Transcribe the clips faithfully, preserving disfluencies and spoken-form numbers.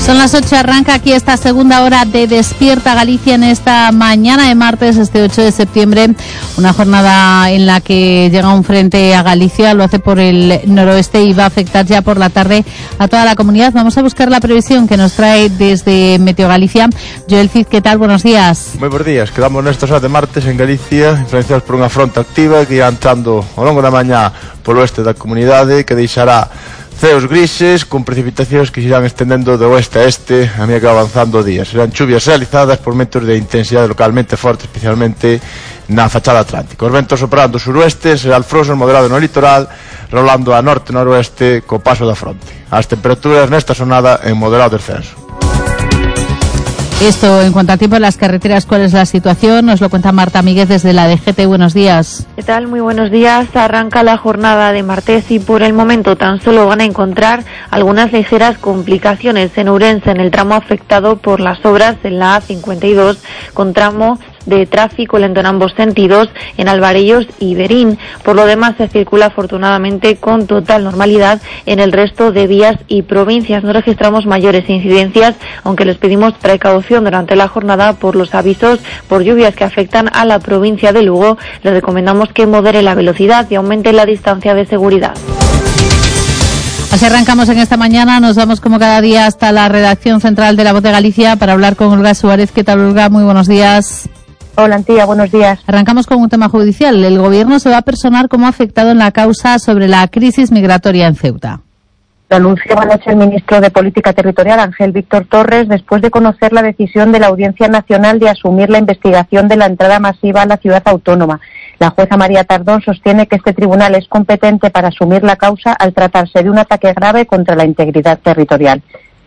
Son las ocho, arranca aquí esta segunda hora de Despierta Galicia en esta mañana de martes, este ocho de septiembre. Una jornada en la que llega un frente a Galicia, lo hace por el noroeste y va a afectar ya por la tarde a toda la comunidad. Vamos a buscar la previsión que nos trae desde Meteo Galicia. Joel Cid, ¿qué tal? Buenos días. Moi bons días. Quedamos nestas horas de martes en Galicia, influenciados por unha fronte activa que irá entrando ao longo da mañá polo oeste da comunidade, que deixará ceos grises con precipitacións que se irán estendendo de oeste a este a medida que va avanzando o día. Serán chuvias realizadas por ventos de intensidade localmente forte, especialmente na fachada atlántica. Os ventos soprando suroeste, será alfroso moderado no litoral, rolando a norte-noroeste co paso da fronte. As temperaturas nesta sonada en moderado descenso. Esto en cuanto a tiempo en las carreteras, ¿cuál es la situación? Nos lo cuenta Marta Míguez desde la D G T. Buenos días. ¿Qué tal? Muy buenos días. Arranca la jornada de martes y por el momento tan solo van a encontrar algunas ligeras complicaciones en Ourense, en el tramo afectado por las obras en la A cincuenta y dos, con tramo de tráfico lento en ambos sentidos en Alvarellos y Berín. Por lo demás se circula afortunadamente con total normalidad en el resto de vías y provincias. No registramos mayores incidencias, aunque les pedimos precaución durante la jornada por los avisos por lluvias que afectan a la provincia de Lugo. Les recomendamos que modere la velocidad y aumente la distancia de seguridad. Así arrancamos en esta mañana, nos vamos como cada día hasta la redacción central de La Voz de Galicia para hablar con Olga Suárez. ¿Qué tal, Olga? Muy buenos días. Hola, Antía, buenos días. Arrancamos con un tema judicial. El Gobierno se va a personar como afectado en la causa sobre la crisis migratoria en Ceuta. Lo anunció anoche el ministro de Política Territorial, Ángel Víctor Torres, después de conocer la decisión de la Audiencia Nacional de asumir la investigación de la entrada masiva a la ciudad autónoma. La jueza María Tardón sostiene que este tribunal es competente para asumir la causa al tratarse de un ataque grave contra la integridad territorial.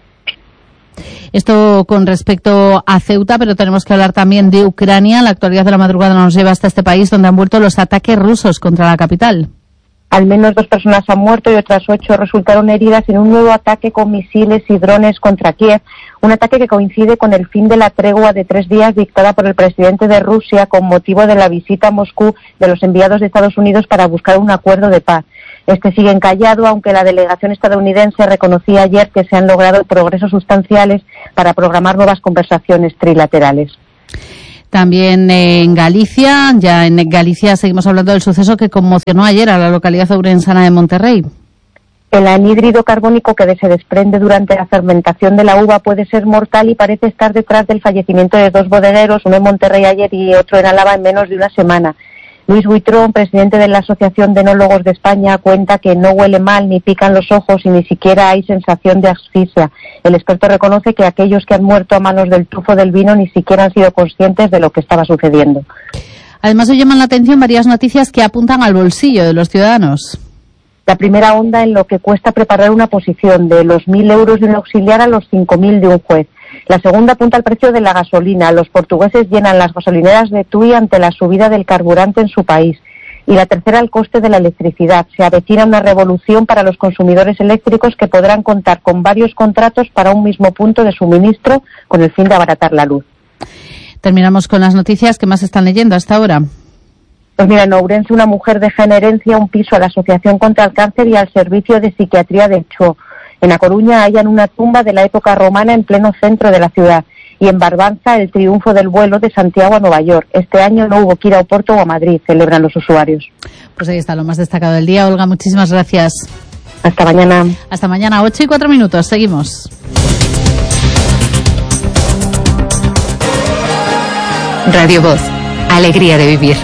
Esto con respecto a Ceuta, pero tenemos que hablar también de Ucrania. La actualidad de la madrugada nos lleva hasta este país, donde han vuelto los ataques rusos contra la capital. Al menos dos personas han muerto y otras ocho resultaron heridas en un nuevo ataque con misiles y drones contra Kiev. Un ataque que coincide con el fin de la tregua de tres días dictada por el presidente de Rusia con motivo de la visita a Moscú de los enviados de Estados Unidos para buscar un acuerdo de paz. Este sigue encallado, aunque la delegación estadounidense reconocía ayer que se han logrado progresos sustanciales para programar nuevas conversaciones trilaterales. También en Galicia, ya en Galicia seguimos hablando del suceso que conmocionó ayer a la localidad ourensana de Monterrey. El anhídrido carbónico que se desprende durante la fermentación de la uva puede ser mortal y parece estar detrás del fallecimiento de dos bodegueros, uno en Monterrey ayer y otro en Álava en menos de una semana. Luis Buitrón, presidente de la Asociación de Enólogos de España, cuenta que no huele mal, ni pican los ojos y ni siquiera hay sensación de asfixia. El experto reconoce que aquellos que han muerto a manos del tufo del vino ni siquiera han sido conscientes de lo que estaba sucediendo. Además, hoy llaman la atención varias noticias que apuntan al bolsillo de los ciudadanos. La primera onda en lo que cuesta preparar una posición, de los mil euros de un auxiliar a los cinco mil de un juez. La segunda apunta al precio de la gasolina. Los portugueses llenan las gasolineras de Tui ante la subida del carburante en su país. Y la tercera, al coste de la electricidad. Se avecina una revolución para los consumidores eléctricos que podrán contar con varios contratos para un mismo punto de suministro con el fin de abaratar la luz. Terminamos con las noticias que más están leyendo hasta ahora. Pues mira, en Ourense una mujer deja en herencia un piso a la Asociación contra el Cáncer y al Servicio de Psiquiatría de Cho. En A Coruña hallan una tumba de la época romana en pleno centro de la ciudad. Y en Barbanza el triunfo del vuelo de Santiago a Nueva York. Este año no hubo que ir a Oporto o a Madrid, celebran los usuarios. Pues ahí está lo más destacado del día. Olga, muchísimas gracias. Hasta mañana. Hasta mañana, ocho y cuatro minutos. Seguimos. Radio Voz. Alegría de vivir.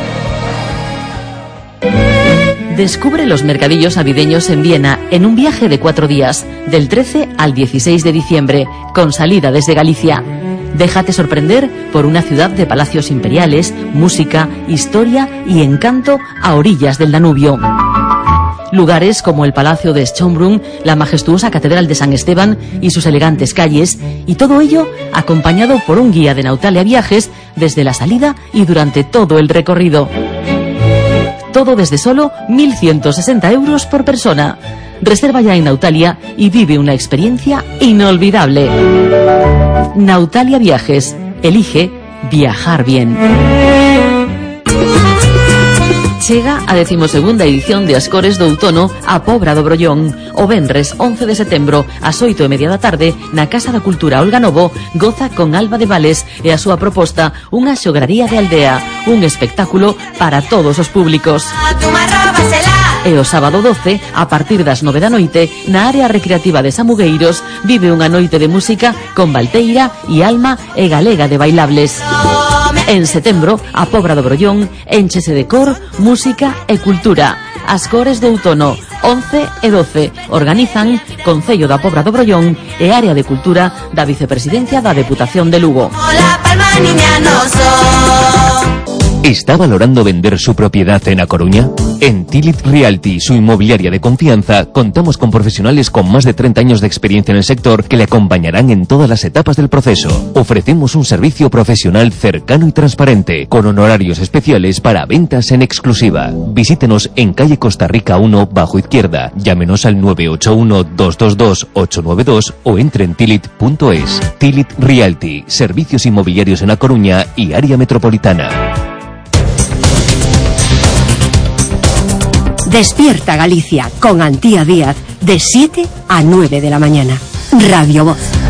Descubre los mercadillos navideños en Viena en un viaje de cuatro días, del trece al dieciséis de diciembre, con salida desde Galicia. Déjate sorprender por una ciudad de palacios imperiales, música, historia y encanto a orillas del Danubio. Lugares como el Palacio de Schönbrunn, la majestuosa Catedral de San Esteban y sus elegantes calles, y todo ello acompañado por un guía de Nautalia Viajes desde la salida y durante todo el recorrido. Todo desde solo mil ciento sesenta euros por persona. Reserva ya en Nautalia y vive una experiencia inolvidable. Nautalia Viajes. Elige viajar bien. Chega a decimosegunda edición de Ascores do Outono a Pobra do Brollón. O venres once de setembro ás oito e media da tarde na Casa da Cultura Olga Novo goza con Alba de Vales e a súa proposta unha xograría de aldea, un espectáculo para todos os públicos. E o sábado doce, a partir das nove da noite, na área recreativa de Samugueiros, vive unha noite de música con Valteira e Alma e Galega de Bailables. En setembro, a Pobra do Brollón énchese de cor, música e cultura. Ascores do Outono, once e doce, organizan Concello da Pobra do Brollón e Área de Cultura da Vicepresidencia da Deputación de Lugo. ¿Está valorando vender su propiedad en A Coruña? En Tilit Realty, su inmobiliaria de confianza, contamos con profesionales con más de treinta años de experiencia en el sector que le acompañarán en todas las etapas del proceso. Ofrecemos un servicio profesional cercano y transparente, con honorarios especiales para ventas en exclusiva. Visítenos en calle Costa Rica uno, bajo izquierda. Llámenos al nueve ocho uno, dos dos dos, ocho nueve dos o entre en tilit punto es. Tilit Realty, servicios inmobiliarios en A Coruña y área metropolitana. Despierta Galicia con Antía Díaz de siete a nueve de la mañana. Radio Voz.